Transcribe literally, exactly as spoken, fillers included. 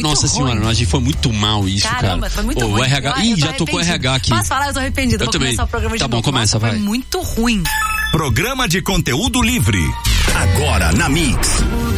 muito Nossa ruim. senhora, a gente foi muito mal isso, Caramba, cara. foi muito Ô, ruim. O R H, Eu- ih, eu tô já tocou R H aqui. Posso falar? Eu tô arrependida. Eu Vou também. começar o programa de Tá bom, novo. começa, Nossa, vai. Foi muito ruim. Programa de conteúdo livre. Agora na Mix.